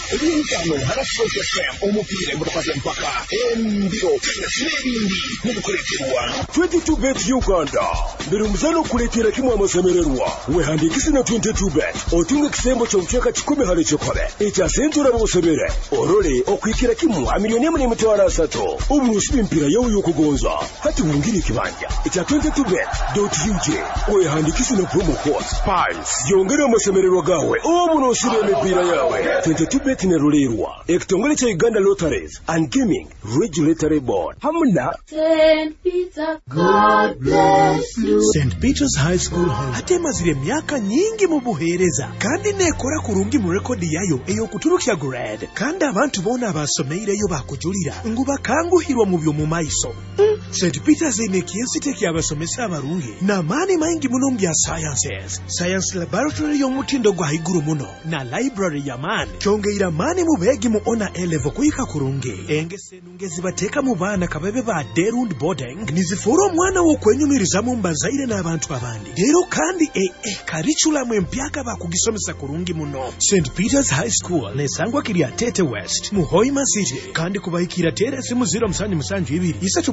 eby'enkano harasoke FM omupiira embutokaze mpaka embiro n'ebindi mubukulekerwa 22bet Uganda mbere omuzano okuleetera kimu amasemererwa wehandikise na 22bet otunga ekisembo ky'omukyeka 10 hale kikobe ekyasentura bosebere orole okwikira kimu amiliyoni 3 obunusiba empira yawe y'okugonza hati wungiri ekibanja ekya 22bet.ug wehandikise na promo code SPICE yongera amasemererwa gawe obunusiba emipiira yawe 22bet ne rulerwa ekitongole kya Uganda Lotteries and Gaming Regulatory Board hamuna St. Peter, God bless you. St. Peter's High School atemazire myaka nyingi mu buheereza kandi nekora kurungi mu rekodi yayo ey'okutulukya grade kandi abantu bona abasomeireyo bakujulira ngubakanguhirwa mu byo mu maiso. St. Peter's ine kiensite ky'abasomesa abarungi n'amaani maingi muno bya sciences, science laboratory y'omutindo gwa haiguru muno na library y'amaani kyongeira amaani mu beegi mu honor A-level kuyika kurungi engese nungezi bateeka mu baana kabebe ba Derund boarding nizifuura omwana w'okwenyumiriza mu mbazaire n'abantu abandi leero kandi curriculum empyaka bakugisomesa kurungi muno. St. Peter's High School nesangwa kirya Tete West mu Hoima City kandi kubayikira teresi mu 0772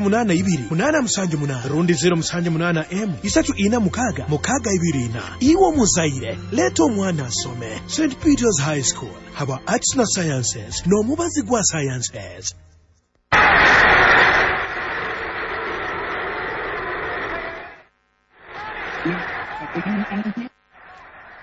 882 rundi 0778 346 iwo muzaire leto omwana asome. St. Peter's High School haba arts na sciences n'omubazi gwa sciences.